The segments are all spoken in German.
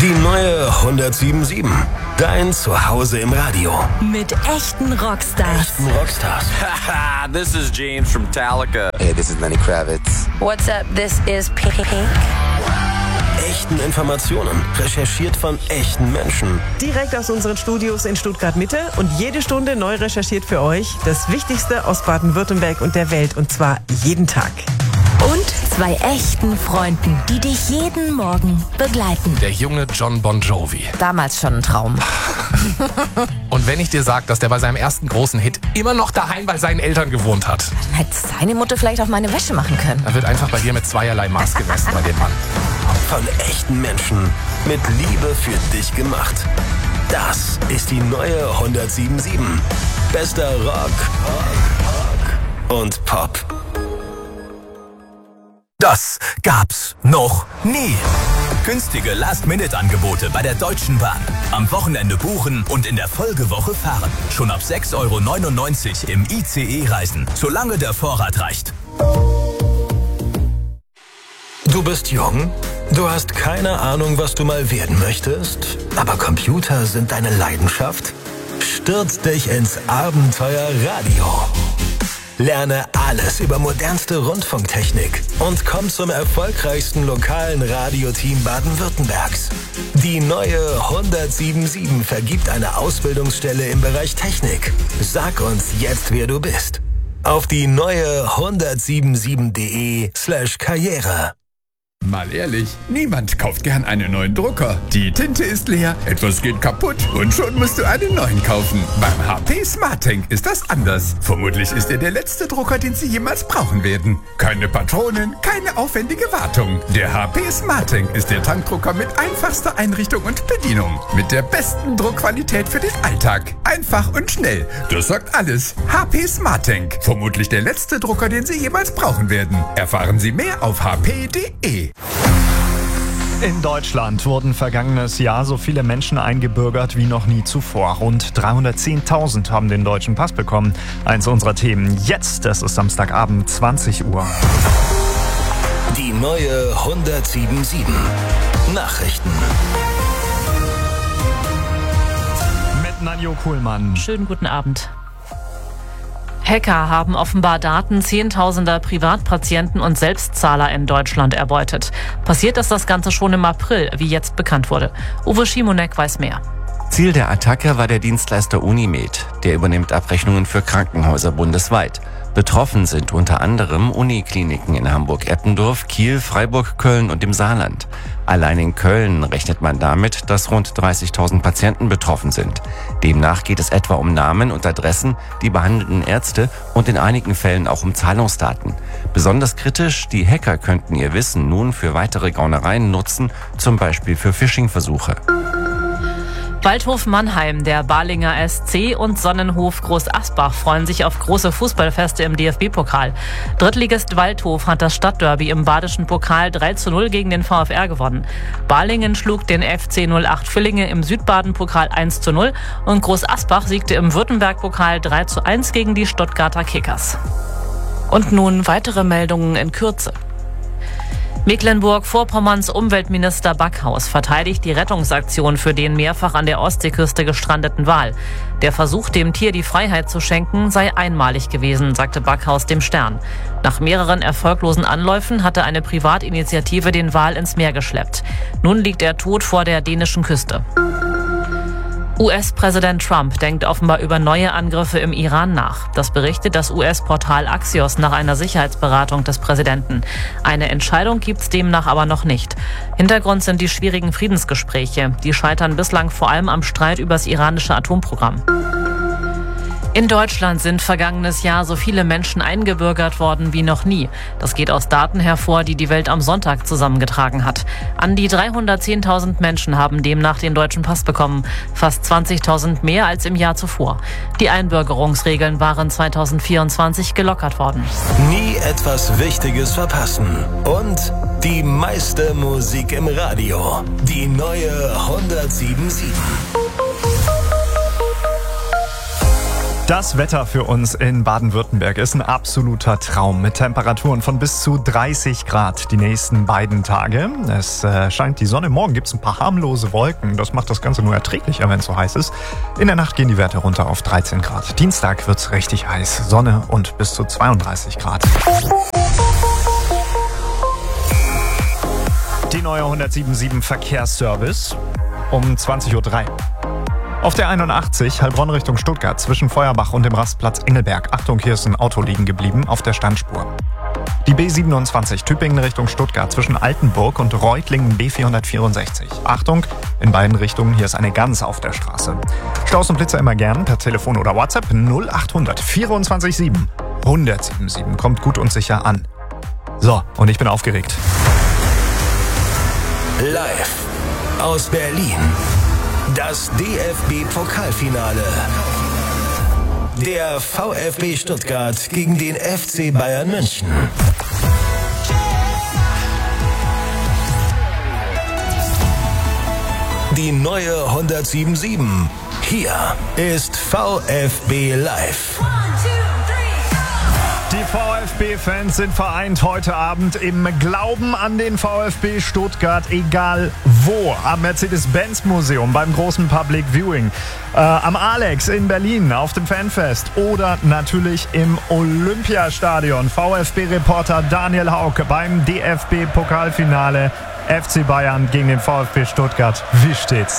Die neue 107.7. Dein Zuhause im Radio. Mit echten Rockstars. Haha, this is James from Metallica. Hey, this is Lenny Kravitz. What's up, this is Pink. Echten Informationen, recherchiert von echten Menschen. Direkt aus unseren Studios in Stuttgart-Mitte und jede Stunde neu recherchiert für euch das Wichtigste aus Baden-Württemberg und der Welt, und zwar jeden Tag. Und zwei echten Freunden, die dich jeden Morgen begleiten. Der junge John Bon Jovi. Damals schon ein Traum. Und wenn ich dir sage, dass der bei seinem ersten großen Hit immer noch daheim bei seinen Eltern gewohnt hat, Dann hätte seine Mutter vielleicht auch meine Wäsche machen können. dann wird einfach bei dir mit zweierlei Maß gemessen bei dem Mann. Von echten Menschen. Mit Liebe für dich gemacht. Das ist die neue 107.7. Bester Rock und Pop. Das gab's noch nie. Günstige Last-Minute-Angebote bei der Deutschen Bahn. Am Wochenende buchen und in der Folgewoche fahren. Schon ab 6,99 € im ICE reisen, solange der Vorrat reicht. Du bist jung, du hast keine Ahnung, was du mal werden möchtest, aber Computer sind deine Leidenschaft? Stürz dich ins Abenteuer Radio. Lerne alles über modernste Rundfunktechnik und komm zum erfolgreichsten lokalen Radioteam Baden-Württembergs. Die neue 107.7 vergibt eine Ausbildungsstelle im Bereich Technik. Sag uns jetzt, wer du bist. Auf die neue 177.de/Karriere. Mal ehrlich, niemand kauft gern einen neuen Drucker. Die Tinte ist leer, etwas geht kaputt und schon musst du einen neuen kaufen. Beim HP SmartTank ist das anders. Vermutlich ist er der letzte Drucker, den Sie jemals brauchen werden. Keine Patronen, keine aufwendige Wartung. Der HP SmartTank ist der Tankdrucker mit einfachster Einrichtung und Bedienung. Mit der besten Druckqualität für den Alltag. Einfach und schnell. Das sagt alles. HP SmartTank. Vermutlich der letzte Drucker, den Sie jemals brauchen werden. Erfahren Sie mehr auf hp.de. In Deutschland wurden vergangenes Jahr so viele Menschen eingebürgert wie noch nie zuvor. Rund 310.000 haben den deutschen Pass bekommen. Eins unserer Themen jetzt, es ist Samstagabend, 20 Uhr. Die neue 107.7 Nachrichten. Mit Nanjo Kuhlmann. Schönen guten Abend. Hacker haben offenbar Daten Zehntausender Privatpatienten und Selbstzahler in Deutschland erbeutet. Passiert ist das Ganze schon im April, wie jetzt bekannt wurde. Uwe Schimonek weiß mehr. Ziel der Attacke war der Dienstleister Unimed. Der übernimmt Abrechnungen für Krankenhäuser bundesweit. Betroffen sind unter anderem Unikliniken in Hamburg-Eppendorf, Kiel, Freiburg, Köln und im Saarland. Allein in Köln rechnet man damit, dass rund 30.000 Patienten betroffen sind. Demnach geht es etwa um Namen und Adressen, die behandelnden Ärzte und in einigen Fällen auch um Zahlungsdaten. Besonders kritisch, die Hacker könnten ihr Wissen nun für weitere Gaunereien nutzen, zum Beispiel für Phishing-Versuche. Waldhof Mannheim, der Balinger SC und Sonnenhof Groß Asbach freuen sich auf große Fußballfeste im DFB-Pokal. Drittligist Waldhof hat das Stadtderby im badischen Pokal 3:0 gegen den VfR gewonnen. Balingen schlug den FC 08 Villingen im Südbaden-Pokal 1:0 und Groß Asbach siegte im Württemberg-Pokal 3:1 gegen die Stuttgarter Kickers. Und nun weitere Meldungen in Kürze. Mecklenburg-Vorpommerns Umweltminister Backhaus verteidigt die Rettungsaktion für den mehrfach an der Ostseeküste gestrandeten Wal. Der Versuch, dem Tier die Freiheit zu schenken, sei einmalig gewesen, sagte Backhaus dem Stern. Nach mehreren erfolglosen Anläufen hatte eine Privatinitiative den Wal ins Meer geschleppt. Nun liegt er tot vor der dänischen Küste. US-Präsident Trump denkt offenbar über neue Angriffe im Iran nach. Das berichtet das US-Portal Axios nach einer Sicherheitsberatung des Präsidenten. Eine Entscheidung gibt's demnach aber noch nicht. Hintergrund sind die schwierigen Friedensgespräche. Die scheitern bislang vor allem am Streit über das iranische Atomprogramm. In Deutschland sind vergangenes Jahr so viele Menschen eingebürgert worden wie noch nie. Das geht aus Daten hervor, die die Welt am Sonntag zusammengetragen hat. An die 310.000 Menschen haben demnach den deutschen Pass bekommen. Fast 20.000 mehr als im Jahr zuvor. Die Einbürgerungsregeln waren 2024 gelockert worden. Nie etwas Wichtiges verpassen. Und die meiste Musik im Radio. Die neue 107.7. Das Wetter für uns in Baden-Württemberg ist ein absoluter Traum mit Temperaturen von bis zu 30 Grad die nächsten beiden Tage. Es scheint die Sonne. Morgen gibt es ein paar harmlose Wolken. Das macht das Ganze nur erträglicher, wenn es so heiß ist. In der Nacht gehen die Werte runter auf 13 Grad. Dienstag wird es richtig heiß. Sonne und bis zu 32 Grad. Die neue 177 Verkehrsservice um 20.03 Uhr. Auf der 81 Heilbronn Richtung Stuttgart zwischen Feuerbach und dem Rastplatz Engelberg. Achtung, hier ist ein Auto liegen geblieben auf der Standspur. Die B27 Tübingen Richtung Stuttgart zwischen Altenburg und Reutlingen B464. Achtung, in beiden Richtungen, hier ist eine Gans auf der Straße. Staus und Blitzer immer gern per Telefon oder WhatsApp 0800 24 7 1077. Kommt gut und sicher an. So, und ich bin aufgeregt. Live aus Berlin. Das DFB-Pokalfinale. Der VfB Stuttgart gegen den FC Bayern München. Die neue 177. Hier ist VfB Live. Die VfB-Fans sind vereint heute Abend im Glauben an den VfB Stuttgart, egal wo. Am Mercedes-Benz-Museum, beim großen Public Viewing, am Alex in Berlin, auf dem Fanfest oder natürlich im Olympiastadion. VfB-Reporter Daniel Hauke beim DFB-Pokalfinale FC Bayern gegen den VfB Stuttgart. Wie steht's?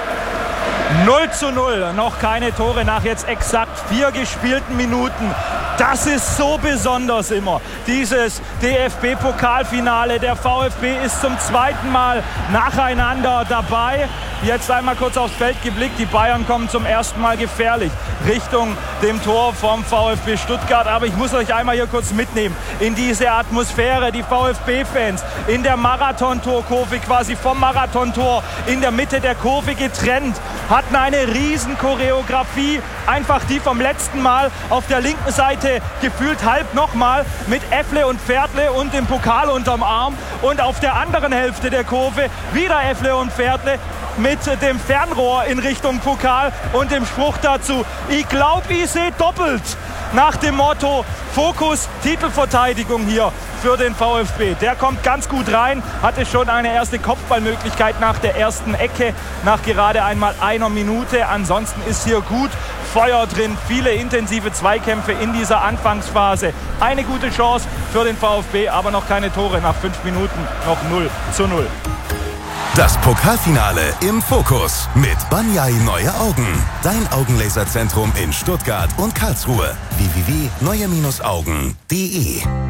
0:0, noch keine Tore nach jetzt exakt 4 gespielten Minuten. Das ist so besonders immer, dieses DFB-Pokalfinale. Der VfB ist zum zweiten Mal nacheinander dabei. Jetzt einmal kurz aufs Feld geblickt, die Bayern kommen zum ersten Mal gefährlich Richtung dem Tor vom VfB Stuttgart. Aber ich muss euch einmal hier kurz mitnehmen in diese Atmosphäre. Die VfB-Fans in der Marathontor-Kurve, quasi vom Marathontor in der Mitte der Kurve getrennt, hatten eine riesen Choreografie, einfach die vom letzten Mal auf der linken Seite gefühlt halb nochmal mit Effle und Pferdle und dem Pokal unterm Arm und auf der anderen Hälfte der Kurve wieder Effle und Pferdle mit dem Fernrohr in Richtung Pokal und dem Spruch dazu: Ich glaub, ich seh doppelt. Nach dem Motto Fokus Titelverteidigung hier für den VfB. Der kommt ganz gut rein, hatte schon eine erste Kopfballmöglichkeit nach der ersten Ecke, nach gerade einmal einer Minute. Ansonsten ist hier gut Feuer drin, viele intensive Zweikämpfe in dieser Anfangsphase. Eine gute Chance für den VfB, aber noch keine Tore nach 5 Minuten, noch 0:0. Das Pokalfinale im Fokus mit Banyai Neue Augen. Dein Augenlaserzentrum in Stuttgart und Karlsruhe. www.neue-augen.de